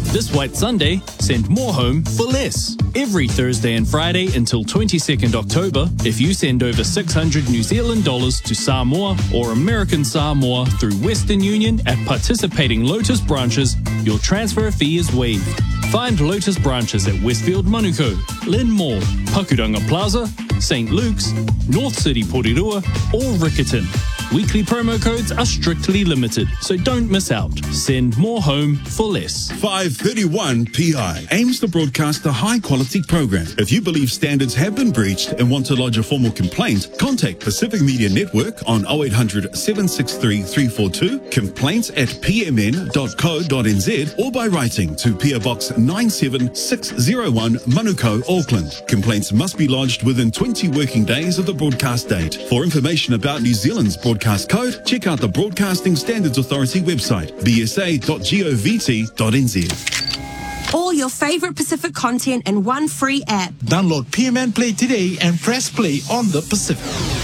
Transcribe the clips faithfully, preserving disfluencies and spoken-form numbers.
This White Sunday, send more home for less. Every Thursday and Friday until twenty-second October, if you send over six hundred New Zealand dollars to Samoa or American Samoa through Western Union at participating Lotus branches, your transfer fee is waived. Find Lotus branches at Westfield Manukau, Lynn Mall, Pakuranga Plaza, Saint Luke's, North City Porirua, or Riccarton. Weekly promo codes are strictly limited, so don't miss out. Send more home for less. five thirty-one P I aims to broadcast a high-quality program. If you believe standards have been breached and want to lodge a formal complaint, contact Pacific Media Network on oh eight hundred, seven six three, three four two, complaints at p m n dot co dot n z, or by writing to P O Box nine seven six oh one, Manukau, Auckland. Complaints must be lodged within twenty working days of the broadcast date. For information about New Zealand's broadcast code, check out the Broadcasting Standards Authority website, b s a dot govt dot n z. All your favourite Pacific content in one free app. Download P M N Play today and press play on the Pacific.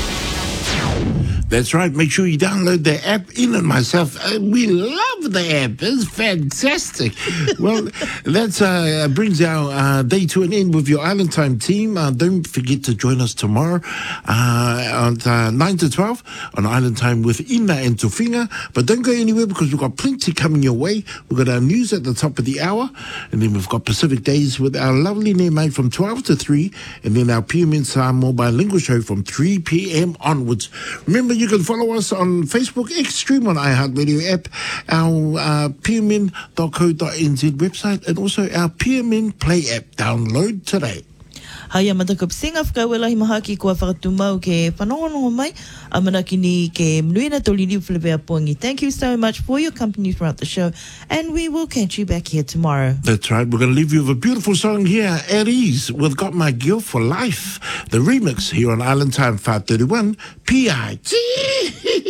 That's right. Make sure you download the app. In and myself, uh, we love the app. It's fantastic. Well, that uh, brings our uh, day to an end with your Island Time team. Uh, don't forget to join us tomorrow uh, at uh, nine to twelve on Island Time with Ina and Tofinga. But don't go anywhere because we've got plenty coming your way. We've got our news at the top of the hour. And then we've got Pacific Days with our lovely Nehemai from twelve to three. And then our P M N Samoa bilingual show from three p.m. onwards. Remember, you can follow us on Facebook, X Stream on iHeartRadio app, our uh, p m n dot co dot n z website, and also our P M N Play app. Download today. Hai amataka pisinga whakawelahi maha ki kua whakatumau ke whanongonongo mai a manaki ni ke mnuina tolini Filipea Pongi. Thank you so much for your company throughout the show, and we will catch you back here tomorrow. That's right. We're going to leave you with a beautiful song here, At Ease, with Got My Girl for Life. The remix here on Island Time five thirty-one P I.